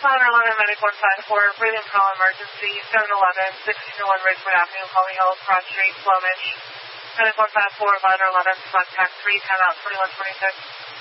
Ladder 11, Medic 154, breathing call emergency, 711, 1601 Ridgewood Avenue, Holly Hills, Broad Street, Flemish. Medic 154, Ladder 11, contact 3, timeout 2126.